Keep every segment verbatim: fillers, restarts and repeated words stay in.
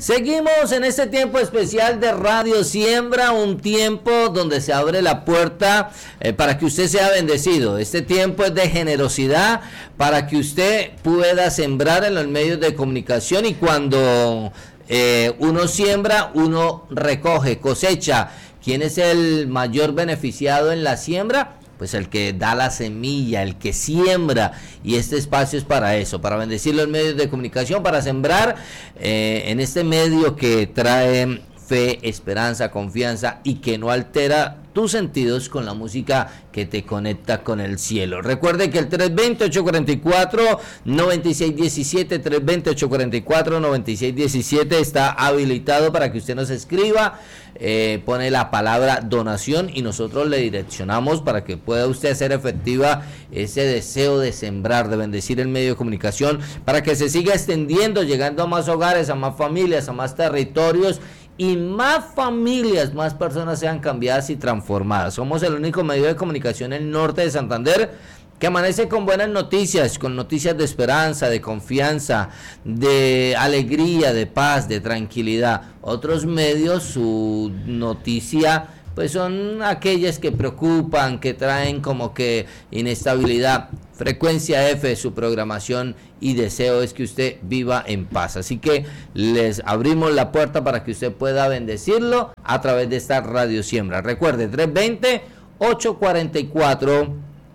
Seguimos en este tiempo especial de Radio Siembra, un tiempo donde se abre la puerta eh, para que usted sea bendecido. Este tiempo es de generosidad para que usted pueda sembrar en los medios de comunicación, y cuando eh, uno siembra, uno recoge, cosecha. ¿Quién es el mayor beneficiado en la siembra? Pues el que da la semilla, el que siembra, y este espacio es para eso, para bendecir los medios de comunicación, para sembrar eh, en este medio que trae fe, esperanza, confianza y que no altera tus sentidos con la música que te conecta con el cielo. Recuerde que el tres dos cero, ocho cuatro cuatro, nueve seis uno siete, tres dos cero, ocho cuatro cuatro, nueve seis uno siete está habilitado para que usted nos escriba, eh, pone la palabra donación y nosotros le direccionamos para que pueda usted hacer efectiva ese deseo de sembrar, de bendecir el medio de comunicación, para que se siga extendiendo, llegando a más hogares, a más familias, a más territorios, y más familias, más personas sean cambiadas y transformadas. Somos el único medio de comunicación en el norte de Santander que amanece con buenas noticias, con noticias de esperanza, de confianza, de alegría, de paz, de tranquilidad. Otros medios, su noticia pues son aquellas que preocupan, que traen como que inestabilidad. Frecuencia F, su programación y deseo es que usted viva en paz. Así que les abrimos la puerta para que usted pueda bendecirlo a través de esta Radio Siembra. Recuerde, tres dos cero, ocho cuatro cuatro,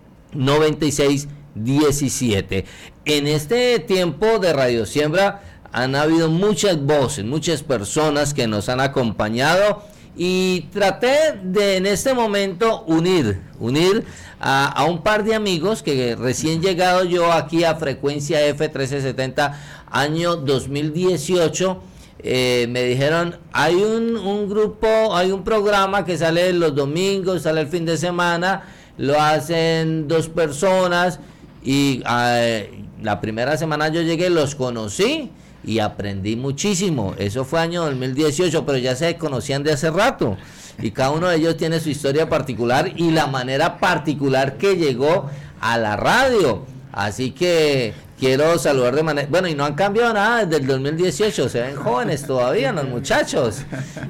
nueve seis uno siete. En este tiempo de Radio Siembra han habido muchas voces, muchas personas que nos han acompañado, y traté de en este momento unir, unir a, a un par de amigos que recién llegado yo aquí a Frecuencia F trece setenta, año dos mil dieciocho, eh, me dijeron, hay un, un grupo, hay un programa que sale los domingos, sale el fin de semana, lo hacen dos personas, y eh, la primera semana yo llegué, los conocí y aprendí muchísimo. Eso fue año dos mil dieciocho, pero ya se conocían de hace rato, y cada uno de ellos tiene su historia particular y la manera particular que llegó a la radio. Así que quiero saludar de manera, bueno, y no han cambiado nada desde el dos mil dieciocho, se ven jóvenes todavía los muchachos,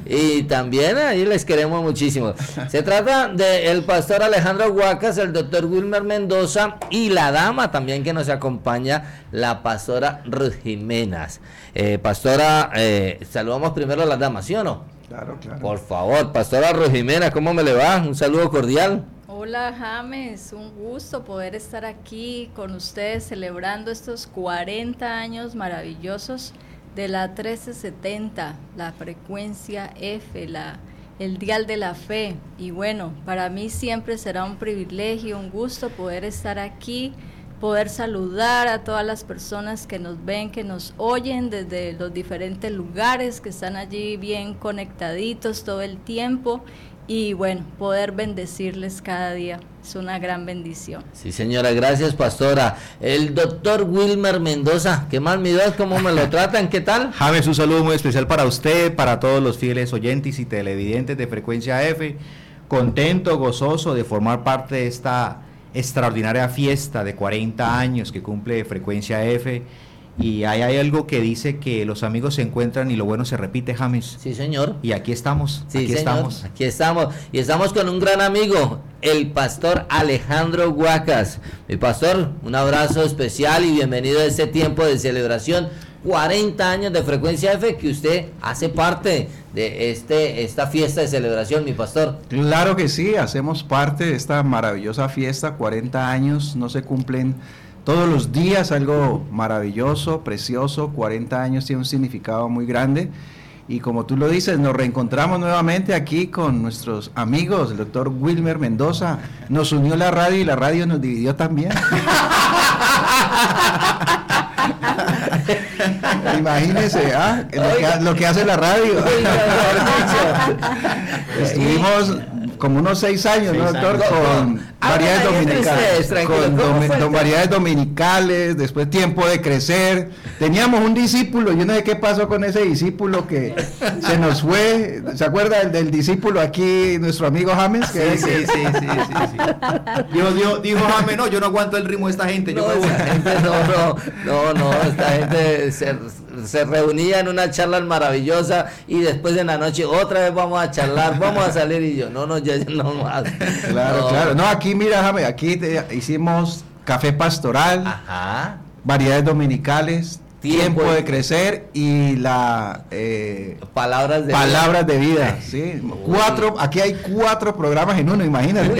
y también ahí les queremos muchísimo. Se trata del pastor Alejandro Guacas, el doctor Wilmer Mendoza, y la dama también que nos acompaña, la pastora Ruth Jiménez. Eh, pastora, eh, saludamos primero a las damas, ¿sí o no? Claro, claro. Por favor, pastora Ruth Jiménez, ¿cómo me le va? Un saludo cordial. Hola James, un gusto poder estar aquí con ustedes celebrando estos cuarenta años maravillosos de la trece setenta, la frecuencia F, la, el dial de la fe. Y bueno, para mí siempre será un privilegio, un gusto poder estar aquí, poder saludar a todas las personas que nos ven, que nos oyen desde los diferentes lugares, que están allí bien conectaditos todo el tiempo. Y bueno, poder bendecirles cada día es una gran bendición. Sí, señora, gracias, pastora. El doctor Wilmer Mendoza, ¿qué más, mi Dios? ¿Cómo me lo tratan? ¿Qué tal? James, un saludo muy especial para usted, para todos los fieles oyentes y televidentes de Frecuencia F. Contento, gozoso de formar parte de esta extraordinaria fiesta de cuarenta años que cumple Frecuencia F. Y ahí hay algo que dice que los amigos se encuentran y lo bueno se repite, James. Sí, señor. Y aquí estamos, sí, aquí señor. estamos. Aquí estamos. Y estamos con un gran amigo, el pastor Alejandro Guacas. Mi pastor, un abrazo especial y bienvenido a este tiempo de celebración. cuarenta años de Frecuencia F, que usted hace parte de este esta fiesta de celebración, mi pastor. Claro que sí, hacemos parte de esta maravillosa fiesta. Cuarenta años no se cumplen todos los días, algo maravilloso, precioso. Cuarenta años tiene un significado muy grande, y como tú lo dices, nos reencontramos nuevamente aquí con nuestros amigos. El doctor Wilmer Mendoza nos unió la radio y la radio nos dividió también. Imagínese, ¿ah? lo, que, lo que hace la radio. Estuvimos como unos seis años, ¿no, doctor? Con variedades dominicales, con dom, dom, variedades dominicales, después tiempo de crecer. Teníamos un discípulo, yo no sé qué pasó con ese discípulo que se nos fue. ¿Se acuerda del, del discípulo aquí, nuestro amigo James? Que sí, sí, sí, sí, sí, sí. Dijo, dijo, dijo James, no, yo no aguanto el ritmo de esta gente. No, yo me voy. Esta gente no, no, no, no, esta gente se se reunía en una charla maravillosa y después en la noche otra vez vamos a charlar, vamos a salir y yo, no, no, ya no más. Claro, no. claro. No, aquí mira, Jaime, aquí te, hicimos café pastoral, Ajá. variedades dominicales, tiempo, Tiempo de crecer y la eh, Palabras de palabras de vida, ¿sí? Cuatro, aquí hay cuatro programas en uno, imagínate.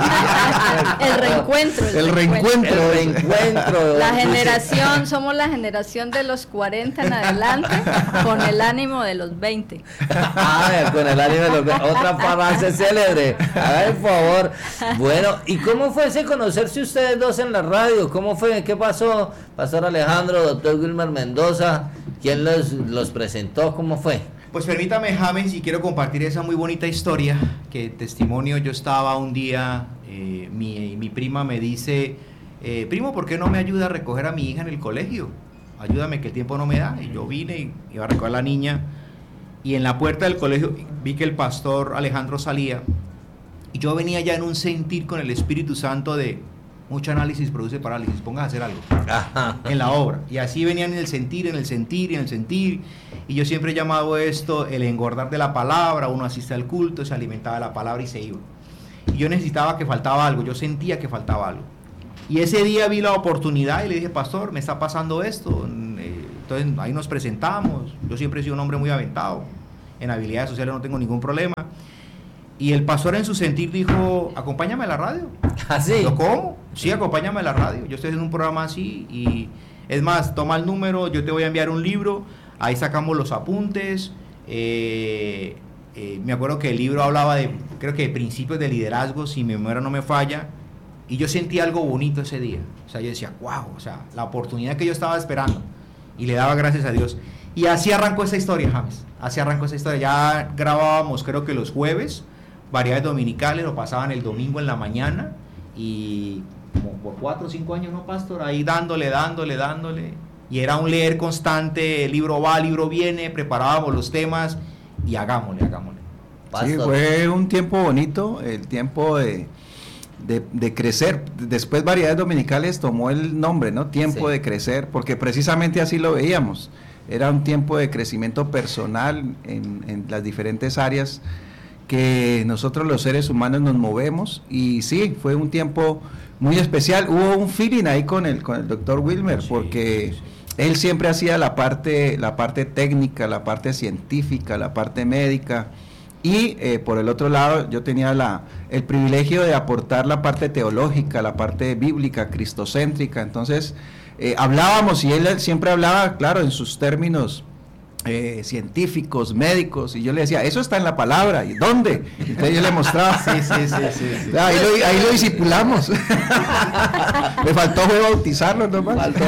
El reencuentro. El reencuentro. El reencuentro. La generación, somos la generación de los cuarenta en adelante con el ánimo de los veinte. Ah, con el ánimo de los otra frase célebre. Haga el favor. Bueno, ¿y cómo fue ese conocerse ustedes dos en la radio? ¿Cómo fue? ¿Qué pasó? Pastor Alejandro, doctor Wilmer Mendoza, ¿quién los, los presentó? ¿Cómo fue? Pues permítame, James, y quiero compartir esa muy bonita historia, que testimonio. Yo estaba un día, eh, mi, mi prima me dice, eh, primo, ¿por qué no me ayuda a recoger a mi hija en el colegio? Ayúdame, que el tiempo no me da. Y yo vine y iba a recoger a la niña, y en la puerta del colegio vi que el pastor Alejandro salía, y yo venía ya en un sentir con el Espíritu Santo de mucho análisis produce parálisis, pongas a hacer algo. Ajá. En la obra. Y así venían en el sentir, en el sentir, en el sentir. Y yo siempre he llamado esto el engordar de la palabra. Uno asiste al culto, se alimentaba de la palabra y se iba. Y yo necesitaba que faltaba algo, yo sentía que faltaba algo. Y ese día vi la oportunidad y le dije, pastor, me está pasando esto. Entonces ahí nos presentamos. Yo siempre he sido un hombre muy aventado. En habilidades sociales no tengo ningún problema. Y el pastor en su sentir dijo, acompáñame a la radio. ¿Ah, sí? Yo, ¿cómo? Sí, acompáñame a la radio. Yo estoy haciendo un programa así y es más, toma el número, yo te voy a enviar un libro, ahí sacamos los apuntes. Eh, eh, me acuerdo que el libro hablaba de, creo que de principios de liderazgo, si mi memoria no me falla, y yo sentí algo bonito ese día. O sea, yo decía, wow, o sea, la oportunidad que yo estaba esperando, y le daba gracias a Dios. Y así arrancó esa historia, James. Así arrancó esa historia. Ya grabábamos, creo que los jueves, variedades dominicales, lo pasaban el domingo en la mañana, y como por cuatro o cinco años, ¿no, pastor? Ahí dándole, dándole, dándole, y era un leer constante, libro va, libro viene, preparábamos los temas, y hagámosle, hagámosle. Sí, fue un tiempo bonito, el tiempo de, de, de crecer. Después Variedades Dominicales tomó el nombre, ¿no? Tiempo sí. de crecer, porque precisamente así lo veíamos. Era un tiempo de crecimiento personal en, en las diferentes áreas que nosotros los seres humanos nos movemos, y sí, fue un tiempo muy especial. Hubo un feeling ahí con el, con el doctor Wilmer, sí, porque sí, sí. él siempre hacía la parte, la parte técnica, la parte científica, la parte médica, y eh, por el otro lado yo tenía la, el privilegio de aportar la parte teológica, la parte bíblica, cristocéntrica. Entonces eh, hablábamos, y él siempre hablaba, claro, en sus términos Eh, científicos, médicos, y yo le decía, eso está en la palabra, ¿y dónde? Entonces yo le mostraba, sí, sí, sí, sí, sí. Ahí, lo, ahí lo discipulamos. Me faltó fue bautizarlo nomás. Faltó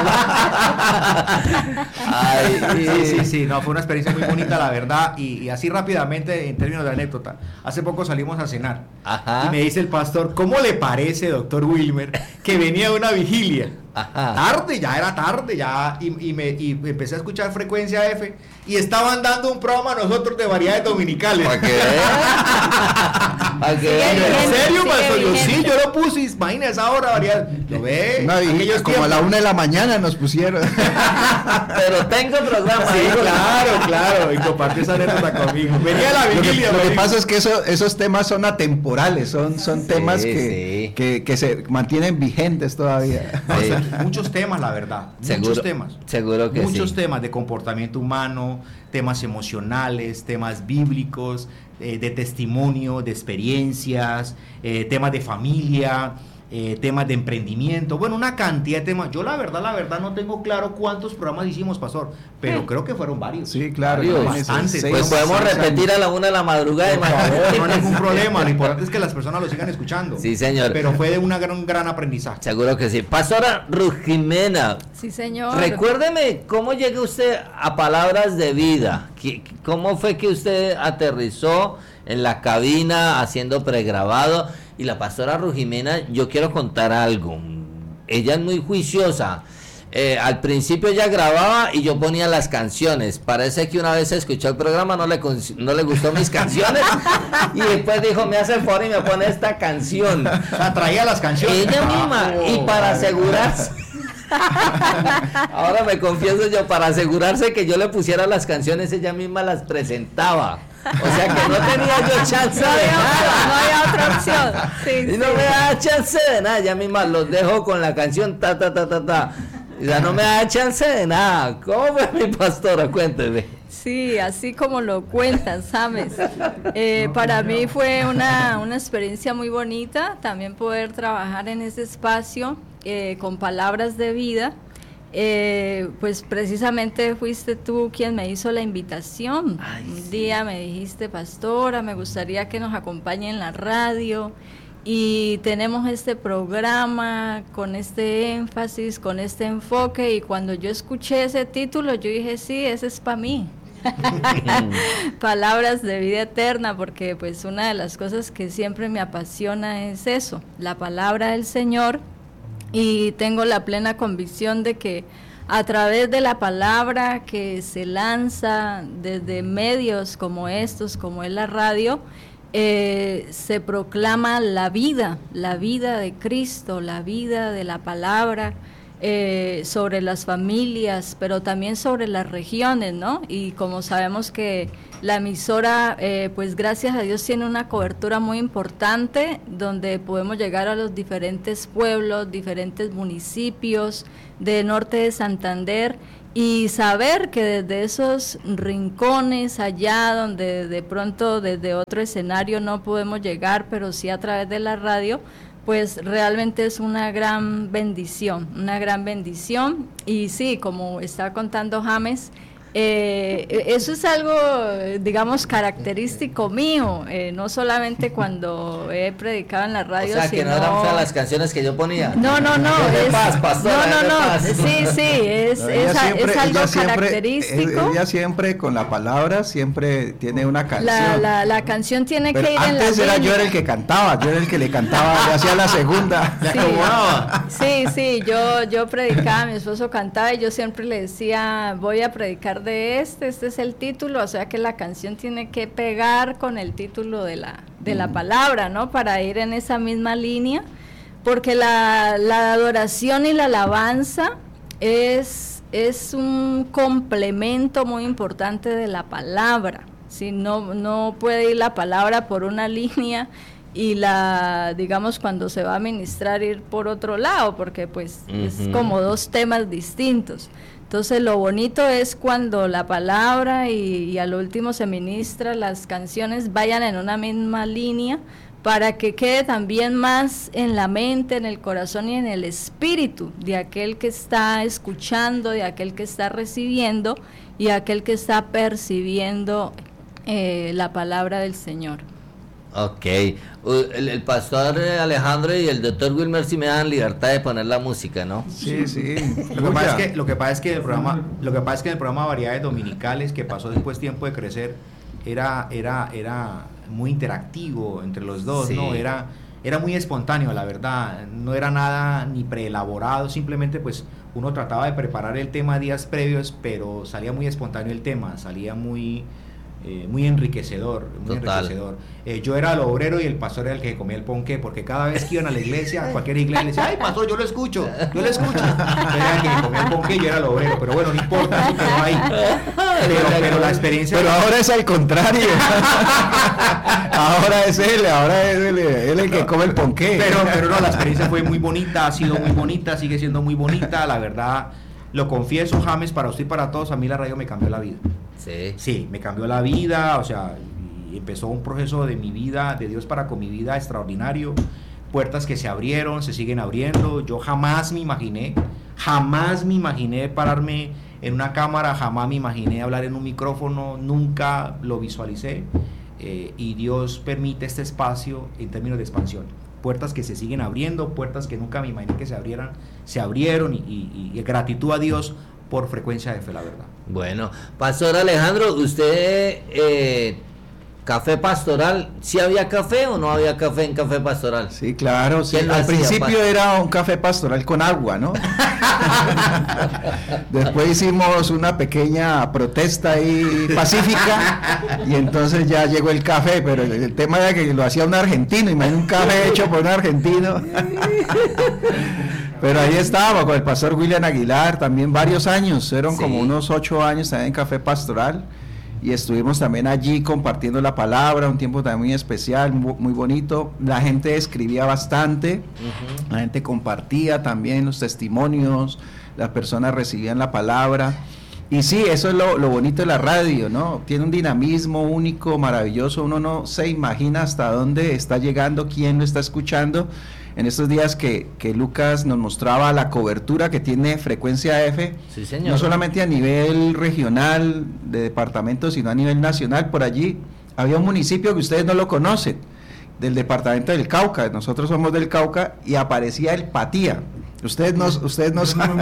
Ay, sí, sí, sí, no, fue una experiencia muy bonita, la verdad, y, y así rápidamente, en términos de anécdota, hace poco salimos a cenar, Ajá. y me dice el pastor, ¿cómo le parece, doctor Wilmer, que venía una vigilia? Ajá. Tarde, ya era tarde, ya, y, y, me, y empecé a escuchar Frecuencia F, y estaban dando un programa a nosotros de variedades dominicales. ¿Para qué? ¿Para qué? ¿En serio, pastor? Yo sí, yo lo puse, imagínate esa hora, variedades. ¿Lo ve? No, y como tiempos. A la una de la mañana nos pusieron. Pero tengo programa. Sí, claro, claro, y compartió esa anécdota conmigo. Venía la vigilia. Lo que, lo que pasa es que eso, esos temas son atemporales, son, son sí, temas que, sí. que, que se mantienen vigentes todavía. No, sí. Muchos temas, la verdad, seguro, muchos temas. Seguro que muchos sí. temas de comportamiento humano, temas emocionales, temas bíblicos, eh, de testimonio, de experiencias, eh, temas de familia, eh, temas de emprendimiento, bueno, una cantidad de temas. Yo la verdad, la verdad no tengo claro cuántos programas hicimos, pastor, pero eh. creo que fueron varios. Sí, claro. Varios, bastantes. Pues seis, podemos seis repetir años. A la una de la madrugada. Por favor, no hay ningún problema, lo importante es que las personas lo sigan escuchando. Sí, señor. Pero fue de una gran, un gran aprendizaje. Seguro que sí. Pastora Rujimena. Sí, señor. Recuérdeme cómo llegó usted a Palabras de Vida. ¿Cómo fue que usted aterrizó en la cabina haciendo pregrabado? Y la pastora Rujimena, yo quiero contar algo. Ella es muy juiciosa. Eh, al principio ella grababa y yo ponía las canciones. Parece que una vez escuchó el programa, no le, no le gustó mis canciones, y después dijo, me hace el favor y me pone esta canción. O sea, traía las canciones. Ella misma, oh, y para asegurarse Ahora me confieso yo, para asegurarse que yo le pusiera las canciones, ella misma las presentaba. O sea que no tenía yo chance no de nada. No había otra opción. Sí, y sí. no me da chance de nada, ella misma los dejo con la canción ta ta ta ta ta. Ya no me da chance de nada. ¿Cómo fue, mi pastora? Cuénteme. Sí, así como lo cuentas, James. Eh, para mí fue una, una experiencia muy bonita también poder trabajar en ese espacio eh, con palabras de vida. Eh, pues precisamente fuiste tú quien me hizo la invitación. Ay, Un sí. día me dijiste, pastora, me gustaría que nos acompañe en la radio y tenemos este programa con este énfasis, con este enfoque, y cuando yo escuché ese título yo dije, sí, ese es para mí. Palabras de vida eterna, porque pues una de las cosas que siempre me apasiona es eso, la palabra del Señor. Y tengo la plena convicción de que a través de la palabra que se lanza desde medios como estos, como es la radio, eh, se proclama la vida, la vida de Cristo, la vida de la palabra, eh, sobre las familias, pero también sobre las regiones, ¿no? Y como sabemos que la emisora, eh, pues gracias a Dios tiene una cobertura muy importante, donde podemos llegar a los diferentes pueblos, diferentes municipios de norte de Santander, y saber que desde esos rincones allá donde de pronto desde otro escenario no podemos llegar, pero sí a través de la radio, pues realmente es una gran bendición, una gran bendición. Y sí, como está contando James, eh, eso es algo, digamos, característico mío, eh, no solamente cuando he predicado en la radio. O sea, sino... que no eran feas las canciones que yo ponía. No, no, no. Es, es, paz, pastora, no, no, no. paz. Sí, sí, es, No, es, siempre, es algo siempre, característico. Ella siempre con la palabra siempre tiene una canción. La, la, la canción tiene Pero que ir en la antes era línea. yo era el que cantaba, yo era el que le cantaba, le hacía la segunda. Sí, sí, sí, yo, yo predicaba, mi esposo cantaba y yo siempre le decía, voy a predicar de este, este es el título, o sea que la canción tiene que pegar con el título de la, de la palabra, ¿no? Para ir en esa misma línea, porque la, la adoración y la alabanza es, es un complemento muy importante de la palabra. Si no, no puede ir la palabra por una línea y la, digamos, cuando se va a ministrar, ir por otro lado, porque pues uh-huh. es como dos temas distintos. Entonces lo bonito es cuando la palabra y, y al último se ministra, las canciones vayan en una misma línea, para que quede también más en la mente, en el corazón y en el espíritu de aquel que está escuchando, de aquel que está recibiendo y aquel que está percibiendo eh, la palabra del Señor. Ok, el, el pastor Alejandro y el doctor Wilmer sí me dan libertad de poner la música, ¿no? Sí, sí. Lo que pasa es que, lo que pasa es que el programa, lo que pasa es que el programa Variedades Dominicales, que pasó después tiempo de crecer, era, era, era muy interactivo entre los dos, sí. ¿no? Era, era muy espontáneo, la verdad. No era nada ni preelaborado, simplemente pues uno trataba de preparar el tema días previos, pero salía muy espontáneo el tema, salía muy Eh, muy enriquecedor, muy Total. enriquecedor. Eh, yo era el obrero y el pastor era el que comía el ponqué, porque cada vez que iban a la iglesia, a cualquier iglesia, le decía, ay pastor, yo lo escucho, yo lo escucho. Yo era el que comía el ponqué y yo era el obrero, pero bueno, no importa, eso quedó ahí. Pero, pero la experiencia... Pero ahora es al contrario. Ahora es él, ahora es él, él el que come el ponqué. Pero, pero no, la experiencia fue muy bonita, ha sido muy bonita, sigue siendo muy bonita, la verdad, lo confieso, James, para usted y para todos, a mí la radio me cambió la vida. Sí. Sí, me cambió la vida, o sea, y empezó un proceso de mi vida, de Dios para con mi vida extraordinario, puertas que se abrieron, se siguen abriendo. Yo jamás me imaginé, jamás me imaginé pararme en una cámara, jamás me imaginé hablar en un micrófono, nunca lo visualicé, eh, y Dios permite este espacio en términos de expansión. Puertas que se siguen abriendo, puertas que nunca me imaginé que se abrieran, se abrieron, y, y, y gratitud a Dios por Frecuencia de Fe, la verdad. Bueno, pastor Alejandro, usted, eh, café pastoral, ¿sí había café o no había café en café pastoral? Sí, claro, sí. ¿Quién lo Al hacía, principio pastor? era un café pastoral con agua, ¿no? Después hicimos una pequeña protesta ahí pacífica y entonces ya llegó el café, pero el, el tema era que lo hacía un argentino, imagínate un café hecho por un argentino. Pero ahí estábamos con el pastor William Aguilar, también varios años, fueron Sí. como unos ocho años también en Café Pastoral, y estuvimos también allí compartiendo la palabra, un tiempo también muy especial, muy, muy bonito. La gente escribía bastante, Ujú. la gente compartía también los testimonios, las personas recibían la palabra. Y sí, eso es lo, lo bonito de la radio, ¿no? Tiene un dinamismo único, maravilloso. Uno no se imagina hasta dónde está llegando, quién lo está escuchando. En estos días que, que Lucas nos mostraba la cobertura que tiene Frecuencia F, Sí, señor. no solamente a nivel regional de departamento, sino a nivel nacional. Por allí había un municipio que ustedes no lo conocen, del departamento del Cauca. Nosotros somos del Cauca, y aparecía el Patía. Ustedes no, ustedes no saben.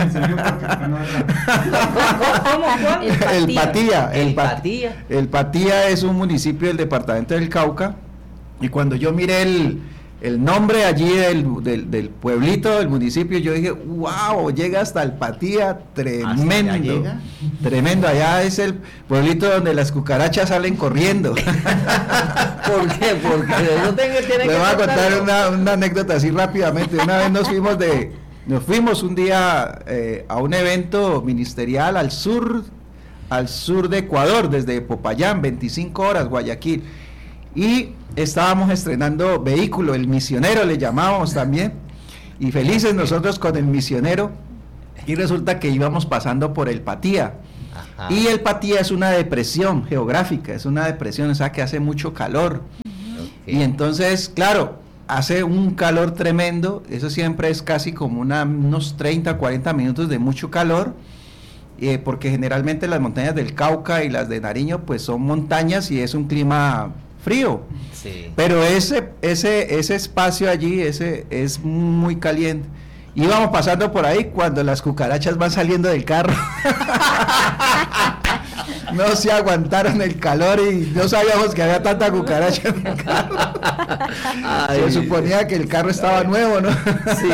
El El Patía, El el Pat- Patía. el Patía es un municipio del departamento del Cauca, y cuando yo miré el, el nombre allí del, del, del pueblito, del municipio, yo dije, wow, llega hasta el Patía, tremendo, allá llega? tremendo, allá es el pueblito donde las cucarachas salen corriendo. ¿Por qué? Porque no tengo, tiene Le que voy a contar contarlo. una, una anécdota así rápidamente. Una vez nos fuimos de, nos fuimos un día eh, a un evento ministerial al sur, al sur de Ecuador, desde Popayán, veinticinco horas, Guayaquil, y estábamos estrenando vehículo, el misionero le llamábamos también, y felices nosotros con el misionero, y resulta que íbamos pasando por el Patía. Ajá. Y el Patía es una depresión geográfica, es una depresión, o sea que hace mucho calor. Ok. Y entonces, claro, hace un calor tremendo, eso siempre es casi como una, unos treinta, cuarenta minutos de mucho calor, eh, porque generalmente las montañas del Cauca y las de Nariño pues son montañas y es un clima frío. Sí. Pero ese, ese, ese espacio allí ese es muy caliente. Íbamos pasando por ahí cuando las cucarachas van saliendo del carro. No se aguantaron el calor y no sabíamos que había tanta cucaracha en el carro. Ay, Se suponía que el carro estaba nuevo, ¿no? Sí.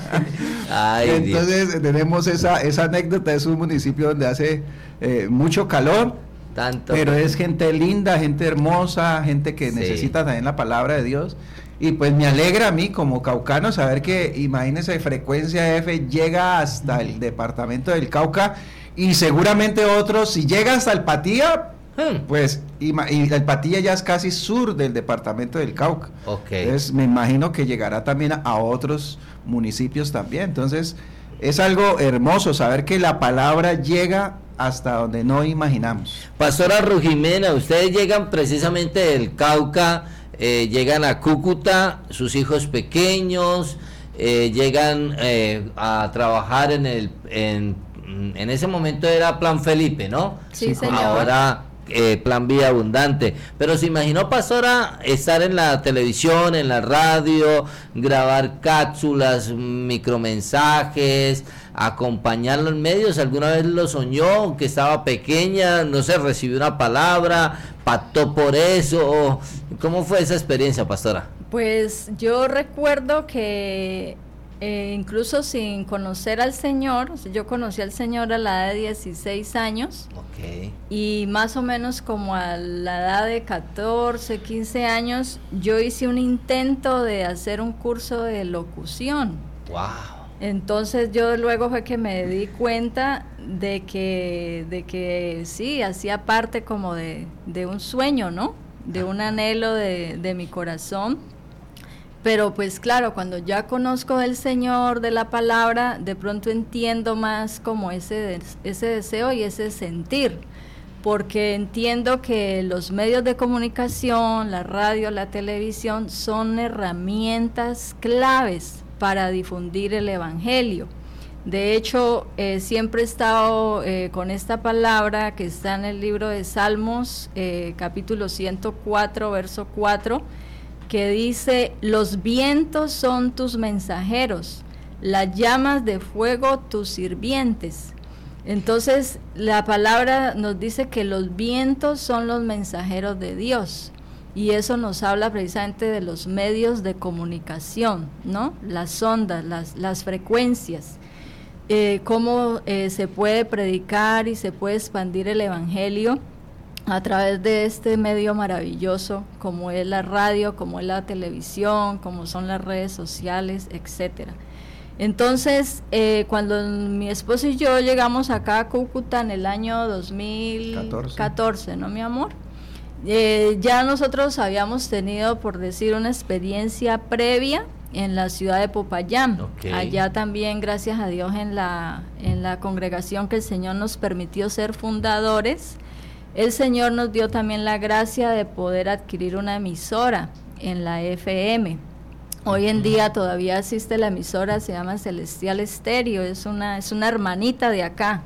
Ay, Dios. Entonces tenemos esa, esa anécdota, es un municipio donde hace eh, mucho calor, Tanto. pero es gente linda, gente hermosa, gente que Sí. necesita también la palabra de Dios. Y pues me alegra a mí como caucano saber que, imagínense, Frecuencia F llega hasta el departamento del Cauca, y seguramente otros, si llega hasta el Patía, Hmm. pues, ima- y el Patía ya es casi sur del departamento del Cauca. Ok. Entonces me imagino que llegará también a, a otros municipios también. Entonces es algo hermoso saber que la palabra llega hasta donde no imaginamos. Pastora Rujimena, ustedes llegan precisamente del Cauca, eh, llegan a Cúcuta, sus hijos pequeños, eh, llegan eh, a trabajar en el, en, en ese momento era Plan Felipe, ¿no? Sí, señor. Ahora eh, Plan Vida Abundante. Pero se imaginó, pastora, estar en la televisión, en la radio, grabar cápsulas, micromensajes, acompañarlo en medios. ¿Alguna vez lo soñó, que estaba pequeña, no se recibió una palabra, pactó por eso? ¿Cómo fue esa experiencia, pastora? Pues yo recuerdo que eh, incluso sin conocer al Señor, o sea, yo conocí al Señor a la edad de dieciséis años, Ok. y más o menos como a la edad de catorce, quince años, yo hice un intento de hacer un curso de locución. Wow. Entonces yo luego fue que me di cuenta de que, de que sí, hacía parte como de, de un sueño, ¿no? De un anhelo de, de mi corazón. Pero pues claro, cuando ya conozco del Señor, de la palabra, de pronto entiendo más como ese, des- ese deseo y ese sentir, porque entiendo que los medios de comunicación, la radio, la televisión, son herramientas claves para difundir el Evangelio. De hecho, eh, siempre he estado eh, con esta palabra que está en el libro de Salmos, eh, capítulo ciento cuatro, verso cuatro, que dice: los vientos son tus mensajeros, las llamas de fuego tus sirvientes. Entonces, la palabra nos dice que los vientos son los mensajeros de Dios, y eso nos habla precisamente de los medios de comunicación, ¿no? Las ondas, las, las frecuencias, eh, cómo eh, se puede predicar y se puede expandir el Evangelio a través de este medio maravilloso como es la radio, como es la televisión, como son las redes sociales, etcétera. Entonces, eh, cuando mi esposo y yo llegamos acá a Cúcuta en el año dos mil catorce, ¿no, mi amor? Eh, ya nosotros habíamos tenido, por decir, una experiencia previa en la ciudad de Popayán. Okay. Allá también, gracias a Dios, en la, en la congregación que el Señor nos permitió ser fundadores, el Señor nos dio también la gracia de poder adquirir una emisora en la F M. Hoy en día todavía existe la emisora, se llama Celestial Estéreo, es una, es una hermanita de acá.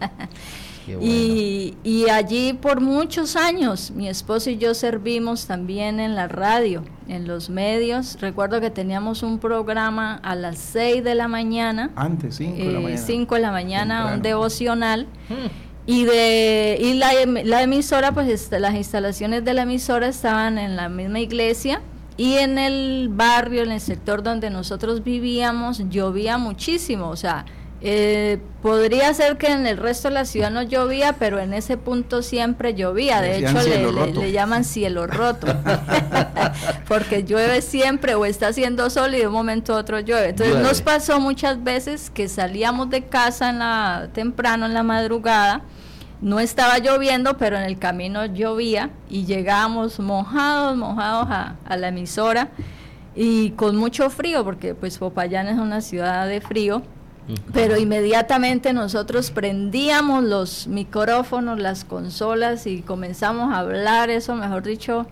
Qué bueno. y, y allí por muchos años mi esposo y yo servimos también en la radio, en los medios. Recuerdo que teníamos un programa a las seis de la mañana. Antes, cinco de la mañana. cinco de la mañana, temprano. Un devocional. Hmm. Y de y la, la emisora, pues est- las instalaciones de la emisora estaban en la misma iglesia. Y en el barrio, en el sector donde nosotros vivíamos, llovía muchísimo, o sea, eh, podría ser que en el resto de la ciudad no llovía, pero en ese punto siempre llovía, de hecho le, le, le llaman cielo roto, porque llueve siempre o está haciendo sol y de un momento a otro llueve. Entonces llueve. Nos pasó muchas veces que salíamos de casa en la, temprano en la madrugada. No estaba lloviendo, pero en el camino llovía y llegábamos mojados, mojados a, a la emisora y con mucho frío, porque pues Popayán es una ciudad de frío, uh-huh. Pero inmediatamente nosotros prendíamos los micrófonos, las consolas y comenzamos a hablar, eso mejor dicho,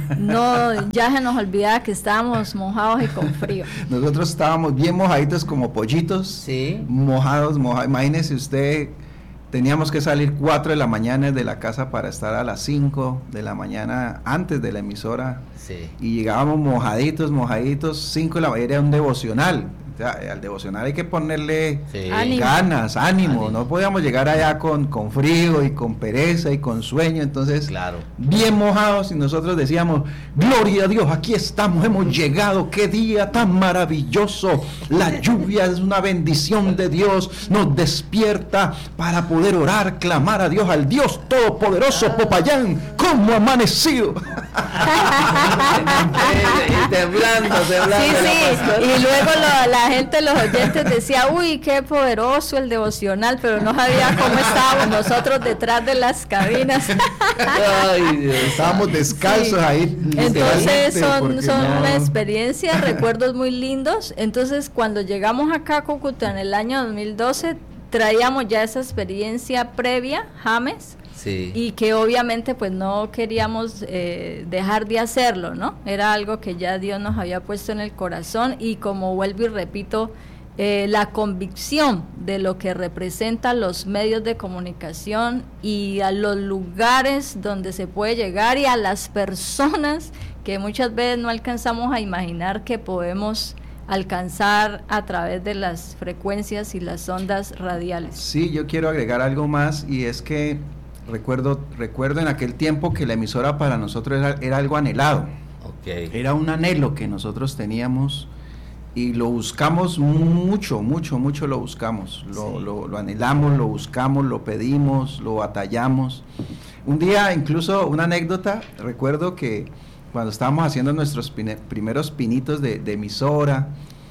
no, ya se nos olvidaba que estábamos mojados y con frío. Nosotros estábamos bien mojaditos como pollitos, sí. mojados, mojados, imagínese usted. Teníamos que salir cuatro de la mañana de la casa para estar a las cinco de la mañana antes de la emisora. Sí. Y llegábamos mojaditos, mojaditos, cinco de la mañana, era un devocional. O sea, al devocional hay que ponerle sí. ganas, ánimo. ánimo. No podíamos llegar allá con, con frío y con pereza y con sueño. Entonces, claro. bien mojados y nosotros decíamos, gloria a Dios, aquí estamos, hemos llegado, qué día tan maravilloso. La lluvia es una bendición de Dios, nos despierta para poder orar, clamar a Dios, al Dios Todopoderoso. Popayán, ¿cómo ha amanecido? y temblando, temblando. Sí, sí, y luego lo, la gente, los oyentes decía, uy, qué poderoso el devocional, pero no sabía cómo estábamos nosotros detrás de las cabinas. Ay, Dios. Estábamos descalzos sí. ahí. Entonces son, son no. una experiencia, recuerdos muy lindos. Entonces cuando llegamos acá a Cúcuta en el año dos mil doce, traíamos ya esa experiencia previa, James. Sí. Y que obviamente pues no queríamos eh, dejar de hacerlo, ¿no? Era algo que ya Dios nos había puesto en el corazón y como vuelvo y repito, eh, la convicción de lo que representan los medios de comunicación y a los lugares donde se puede llegar y a las personas que muchas veces no alcanzamos a imaginar que podemos alcanzar a través de las frecuencias y las ondas radiales. Sí, yo quiero agregar algo más y es que Recuerdo, recuerdo en aquel tiempo que la emisora para nosotros era, era algo anhelado. Okay. Era un anhelo que nosotros teníamos y lo buscamos mucho, mucho, mucho lo buscamos. Lo, sí. lo, lo anhelamos, lo buscamos, lo pedimos, lo batallamos. Un día, incluso una anécdota, recuerdo que cuando estábamos haciendo nuestros pine, primeros pinitos de, de emisora,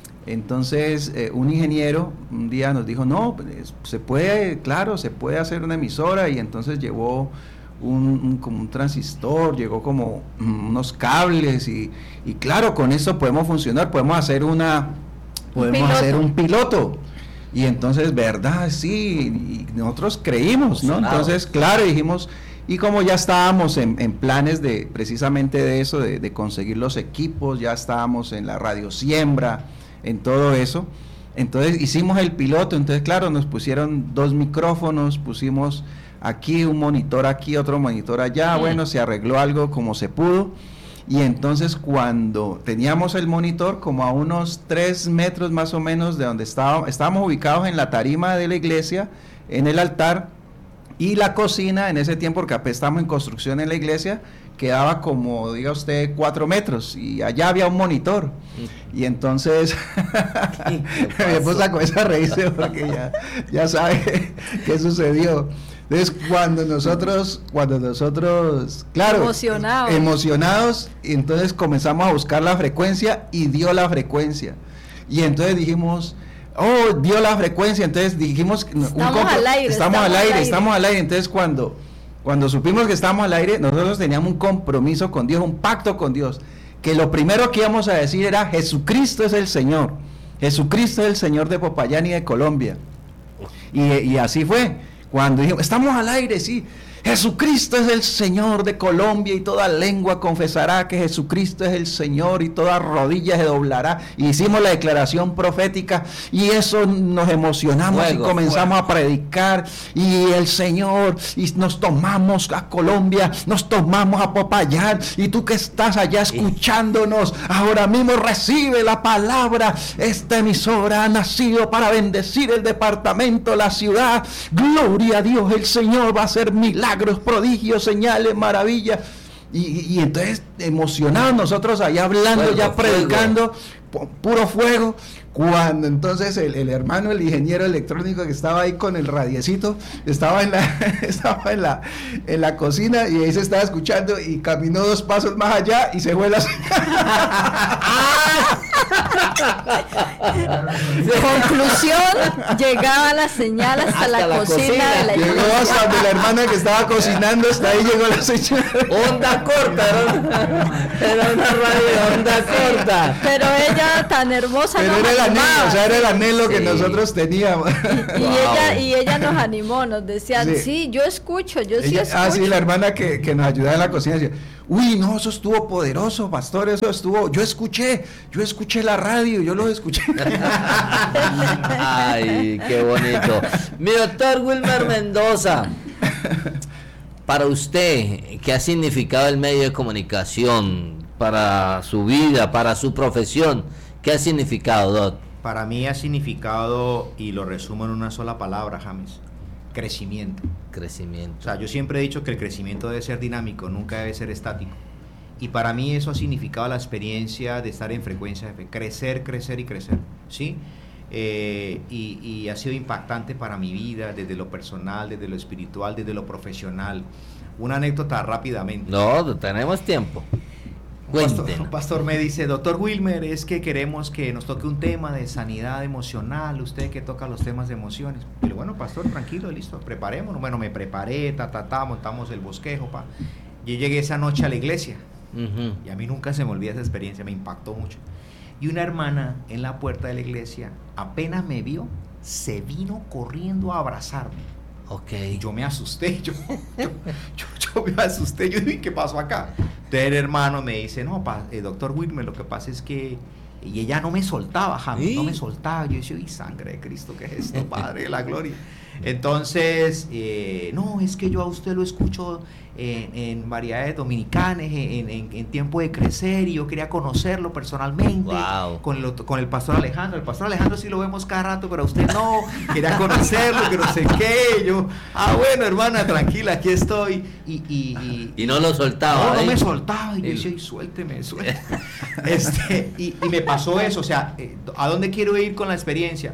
entonces eh, un ingeniero un día nos dijo, no, pues, se puede, claro, se puede hacer una emisora, y entonces llevó un, un, como un transistor, llegó como um, unos cables, y, y claro, con eso podemos funcionar, podemos hacer una, podemos un hacer un piloto, y entonces, verdad, sí, y nosotros creímos, ¿no? Entonces, claro, dijimos, y como ya estábamos en, en planes de, precisamente de eso, de, de conseguir los equipos, ya estábamos en la radio siembra, en todo eso, entonces hicimos el piloto. Entonces claro, nos pusieron dos micrófonos, pusimos aquí un monitor aquí, otro monitor allá, sí. Bueno, se arregló algo como se pudo, y entonces cuando teníamos el monitor como a unos tres metros más o menos de donde estábamos, estábamos ubicados en la tarima de la iglesia, en el altar, y la cocina en ese tiempo, porque estamos en construcción en la iglesia, quedaba como, diga usted, cuatro metros, y allá había un monitor, y entonces mi esposa comienza a reírse porque ya, ya sabe qué sucedió. Entonces cuando nosotros, cuando nosotros, claro, emocionados, emocionados, y entonces comenzamos a buscar la frecuencia, y dio la frecuencia, y entonces dijimos, oh, dio la frecuencia, entonces dijimos, estamos un compro, al aire, estamos, estamos al aire, al aire, estamos al aire, entonces cuando, cuando supimos que estábamos al aire, nosotros teníamos un compromiso con Dios, un pacto con Dios, que lo primero que íbamos a decir era, Jesucristo es el Señor, Jesucristo es el Señor de Popayán y de Colombia, y, y así fue, cuando dijimos, estamos al aire, sí, Jesucristo es el Señor de Colombia y toda lengua confesará que Jesucristo es el Señor y toda rodilla se doblará. Y hicimos la declaración profética y eso nos emocionamos fuego, y comenzamos fuego. a predicar y el Señor, y nos tomamos a Colombia, nos tomamos a Popayán, y tú que estás allá escuchándonos, ahora mismo recibe la palabra. Esta emisora ha nacido para bendecir el departamento, la ciudad. Gloria a Dios, el Señor va a hacer milagros, prodigios, señales, maravillas, y, y entonces emocionados nosotros allá hablando, fuego, ya predicando, fuego. Puro fuego, cuando entonces el, el hermano, el ingeniero electrónico que estaba ahí con el radiecito, estaba en la estaba en la en la cocina y ahí se estaba escuchando y caminó dos pasos más allá y se fue la conclusión, llegaba la señal hasta, hasta la, la cocina, cocina de la llegó iglesia. Hasta donde la hermana que estaba cocinando, hasta ahí llegó la señal. Onda corta, era una, era una radio onda corta. Pero ella tan hermosa. Pero era el anhelo, o sea, era el anhelo sí. que nosotros teníamos. Y, y wow. ella y ella nos animó, nos decían, sí, sí yo escucho, yo ella, sí escucho. Ah, sí, la hermana que, que nos ayudaba en la cocina decía, uy, no, eso estuvo poderoso, pastor, eso estuvo, yo escuché, yo escuché la radio, yo lo escuché. Ay, qué bonito. Mi doctor Wilmer Mendoza, para usted, ¿qué ha significado el medio de comunicación para su vida, para su profesión? ¿Qué ha significado, Doc? Para mí ha significado, y lo resumo en una sola palabra, James, crecimiento. Crecimiento. O sea, yo siempre he dicho que el crecimiento debe ser dinámico, nunca debe ser estático. Y para mí eso ha significado la experiencia de estar en Frecuencia F, crecer, crecer y crecer, ¿sí? Eh, y, y ha sido impactante para mi vida, desde lo personal, desde lo espiritual, desde lo profesional. Una anécdota rápidamente. No, tenemos tiempo. Un pastor, un pastor me dice, doctor Wilmer, es que queremos que nos toque un tema de sanidad emocional, usted que toca los temas de emociones. Y le bueno, pastor, tranquilo, listo, preparémonos. Bueno, me preparé, ta, ta, ta, montamos el bosquejo, pa. Yo llegué esa noche a la iglesia, uh-huh. y a mí nunca se me olvida esa experiencia, me impactó mucho. Y una hermana en la puerta de la iglesia, apenas me vio, se vino corriendo a abrazarme. Okay. Y yo me asusté, yo, yo, yo, yo me asusté, yo dije, ¿qué pasó acá? Entonces el hermano me dice, no, pa, eh, doctor Wilmer, lo que pasa es que, y ella no me soltaba, James, ¿sí? no me soltaba, yo decía, y sangre de Cristo, ¿qué es esto, Padre de la gloria? Entonces, eh, no, es que yo a usted lo escucho en, en variedades dominicanas, en, en, en tiempo de crecer, y yo quería conocerlo personalmente, wow. con, el, con el pastor Alejandro. El pastor Alejandro sí lo vemos cada rato, pero a usted no, quería conocerlo, que no sé qué. Yo, ah, bueno, hermana, tranquila, aquí estoy. Y, y, y, y no lo soltaba. No, ¿eh? no me soltaba. Y yo decía, suélteme, suélteme. este, y, y me pasó eso, o sea, ¿a dónde quiero ir con la experiencia?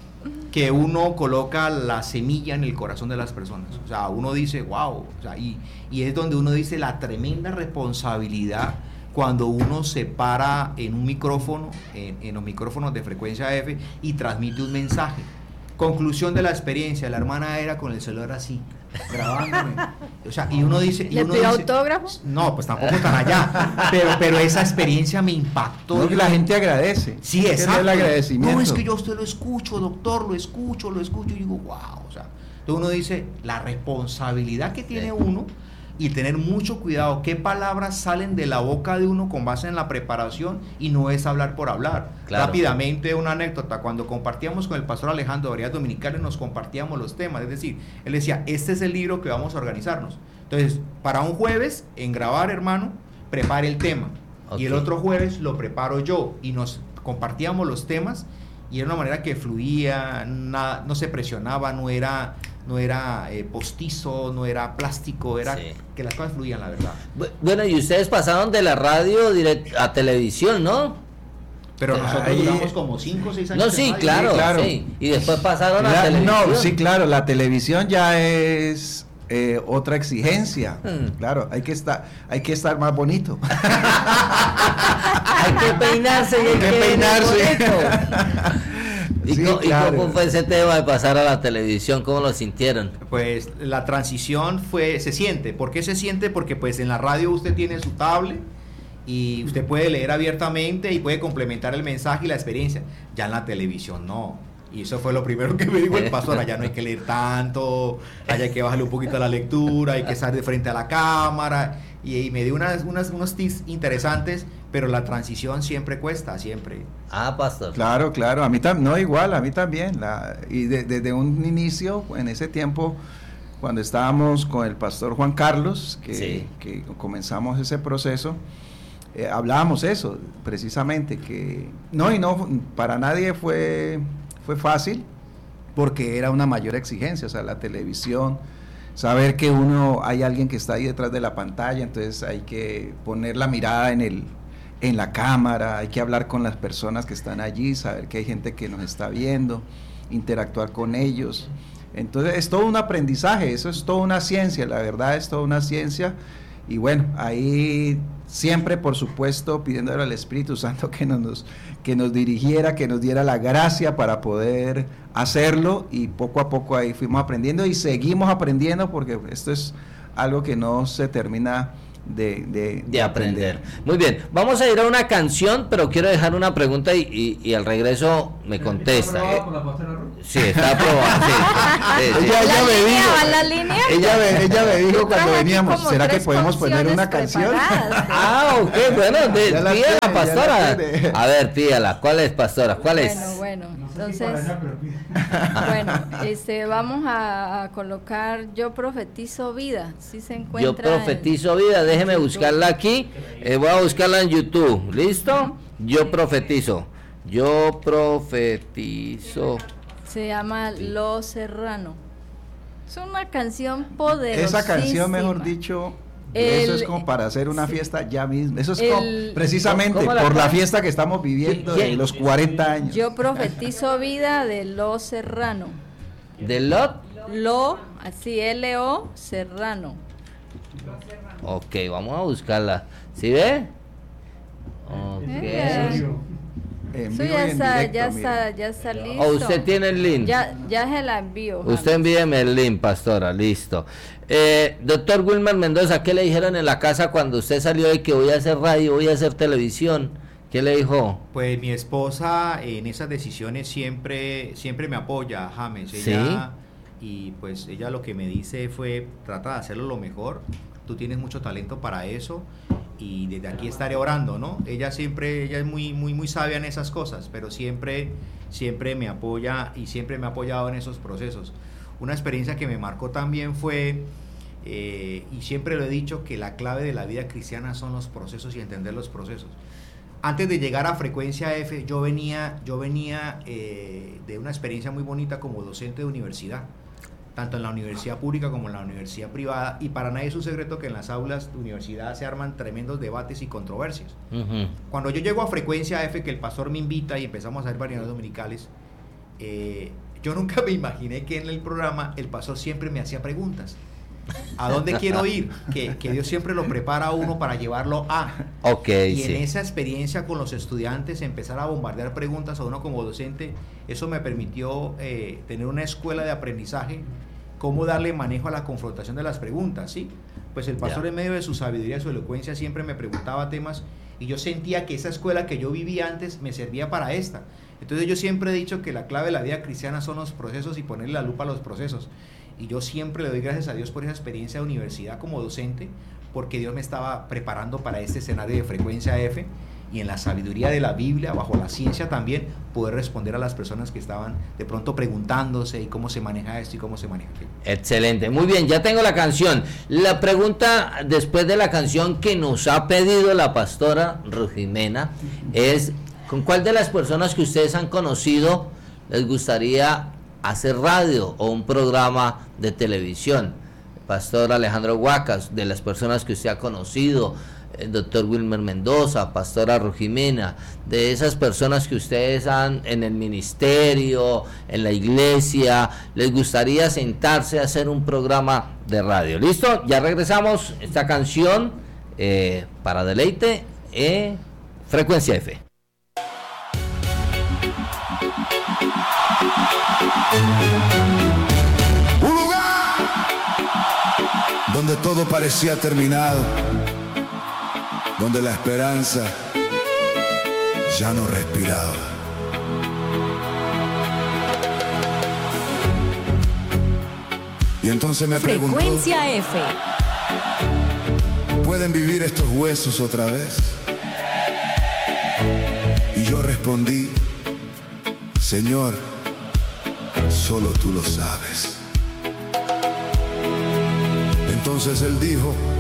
Que uno coloca la semilla en el corazón de las personas, o sea, uno dice, wow, o sea, y, y es donde uno dice la tremenda responsabilidad cuando uno se para en un micrófono, en, en los micrófonos de Frecuencia F y transmite un mensaje. Conclusión de la experiencia, la hermana era con el celular así, grabándome, o sea, y uno dice... Y ¿Le uno pidió dice, autógrafos? No, pues tampoco tan allá, pero, pero esa experiencia me impactó. No, la gente agradece. Sí, exacto. El agradecimiento. No, es que yo a usted lo escucho, doctor, lo escucho, lo escucho, y digo, wow, o sea, entonces uno dice, la responsabilidad que tiene uno, y tener mucho cuidado qué palabras salen de la boca de uno con base en la preparación, y no es hablar por hablar. Claro. Rápidamente una anécdota, cuando compartíamos con el pastor Alejandro variedades dominicales, nos compartíamos los temas, es decir, él decía, este es el libro que vamos a organizarnos. Entonces, para un jueves, en grabar, hermano, prepare el tema, okay. y el otro jueves lo preparo yo, y nos compartíamos los temas, y era una manera que fluía, nada, no se presionaba, no era... no era eh, postizo, no era plástico, era sí. que las cosas fluían, la verdad. Bueno, y ustedes pasaron de la radio direct a televisión, ¿no? Pero nosotros Ahí, duramos como cinco o seis años. No, sí, claro, sí, claro. Sí. Y después pasaron la, a televisión. No, sí, claro, la televisión ya es eh, otra exigencia. Hmm. Claro, hay que estar, hay que estar más bonito. Hay que peinarse y hay, hay que, que peinarse. ¿Y, Sí, cómo, claro. ¿Y cómo fue ese tema de pasar a la televisión? ¿Cómo lo sintieron? Pues la transición fue, se siente. ¿Por qué se siente? Porque pues en la radio usted tiene su tablet y usted puede leer abiertamente y puede complementar el mensaje y la experiencia. Ya en la televisión no. Y eso fue lo primero que me dijo el pastor: allá no hay que leer tanto, allá hay que bajarle un poquito a la lectura, hay que estar de frente a la cámara. Y, y me dio unas, unas, unos tips interesantes, pero la transición siempre cuesta, siempre. Ah, pastor. Claro, claro, a mí también, no igual, a mí también. La, y de, desde un inicio, en ese tiempo, cuando estábamos con el pastor Juan Carlos, que, Sí. que comenzamos ese proceso, eh, hablábamos eso, precisamente, que no, y no, para nadie fue, fue fácil, porque era una mayor exigencia, o sea, la televisión, saber que uno, hay alguien que está ahí detrás de la pantalla, entonces hay que poner la mirada en el, en la cámara, hay que hablar con las personas que están allí, saber que hay gente que nos está viendo, interactuar con ellos. Entonces es todo un aprendizaje, eso es toda una ciencia, la verdad es toda una ciencia. Y bueno, ahí siempre, por supuesto, pidiéndole al Espíritu Santo que nos, que nos dirigiera, que nos diera la gracia para poder hacerlo, y poco a poco ahí fuimos aprendiendo y seguimos aprendiendo, porque esto es algo que no se termina de, de, de aprender. Muy bien, vamos a ir a una canción, pero quiero dejar una pregunta y, y, y al regreso me contesta. ¿Está aprobado por la pastora Ruth? Sí, está aprobado. Sí, sí, sí. Ella, ella ¿La me línea? dijo, ¿Va la línea? ella me, ella me dijo Yo cuando traje aquí veníamos, como ¿será que tres podemos poner canciones una canción? preparadas. Ah, ok, bueno, de, Ya la pídala, tiene, ya pastora. la tiene. A ver, pídala. ¿Cuál es, pastora? ¿Cuál es? Bueno, bueno, No sé si para entonces, allá, pero pide. bueno, este, vamos a, a colocar Yo Profetizo Vida, si se encuentra. Yo profetizo vida, déjeme buscarla aquí. Eh, voy a buscarla en YouTube. ¿Listo? Yo profetizo. Yo profetizo. Se llama Lo Serrano. Es una canción poderosísima. Esa canción, mejor dicho, El- eso es como para hacer una sí. fiesta ya mismo. Eso es El- como, precisamente ¿Cómo la por la cual? fiesta que estamos viviendo ¿Quién? de los cuarenta años. Yo Profetizo Vida de Lo Serrano. ¿De Lot? Lo, así L O Serrano. Ok, vamos a buscarla. ¿Sí ve? Ok. Eh, En Eso vivo ya y en está, directo, ya mire. está, ya está listo. ¿O usted tiene el link? Ya, ya se la envío. Usted envíeme el link, pastora, listo. Eh, doctor Wilmer Mendoza, ¿qué le dijeron en la casa cuando usted salió de que voy a hacer radio, voy a hacer televisión? ¿Qué le dijo? Pues mi esposa en esas decisiones siempre, siempre me apoya, James. Ella, y pues ella lo que me dice fue: trata de hacerlo lo mejor, tú tienes mucho talento para eso, y desde aquí estaré orando, ¿no? Ella siempre, ella es muy, muy, muy sabia en esas cosas, pero siempre, siempre me apoya y siempre me ha apoyado en esos procesos. Una experiencia que me marcó también fue, eh, y siempre lo he dicho, que la clave de la vida cristiana son los procesos y entender los procesos. Antes de llegar a Frecuencia F, yo venía, yo venía eh, de una experiencia muy bonita como docente de universidad, tanto en la universidad pública como en la universidad privada, y para nadie es un secreto que en las aulas de universidad se arman tremendos debates y controversias. Uh-huh. Cuando yo llego a Frecuencia F, que el pastor me invita y empezamos a hacer variedades dominicales, eh, yo nunca me imaginé que en el programa el pastor siempre me hacía preguntas. ¿A dónde quiero ir? Que, que Dios siempre lo prepara a uno para llevarlo a. Ok, Y sí. en esa experiencia con los estudiantes, empezar a bombardear preguntas a uno como docente, eso me permitió eh, tener una escuela de aprendizaje, cómo darle manejo a la confrontación de las preguntas, ¿sí? Pues el pastor, Ya. en medio de su sabiduría y su elocuencia, siempre me preguntaba temas, y yo sentía que esa escuela que yo vivía antes me servía para esta. Entonces yo siempre he dicho que la clave de la vida cristiana son los procesos y ponerle la lupa a los procesos. Y yo siempre le doy gracias a Dios por esa experiencia de universidad como docente, porque Dios me estaba preparando para este escenario de Frecuencia F, y en la sabiduría de la Biblia, bajo la ciencia también, poder responder a las personas que estaban de pronto preguntándose y cómo se maneja esto y cómo se maneja aquello. Excelente, muy bien, ya tengo la canción. La pregunta después de la canción que nos ha pedido la pastora Ruth Jimena es: ¿con cuál de las personas que ustedes han conocido les gustaría hacer radio o un programa de televisión? Pastor Alejandro Huacas, de las personas que usted ha conocido, el doctor Wilmer Mendoza, pastora Ruth Jimena, de esas personas que ustedes han en el ministerio, en la iglesia, les gustaría sentarse a hacer un programa de radio. ¿Listo? Ya regresamos. Esta canción eh, para deleite, eh, Frecuencia F. Un lugar donde todo parecía terminado, donde la esperanza ya no respiraba. Y entonces me preguntó, Frecuencia F. ¿pueden vivir estos huesos otra vez? Y yo respondí, Señor, solo tú lo sabes. Entonces él dijo,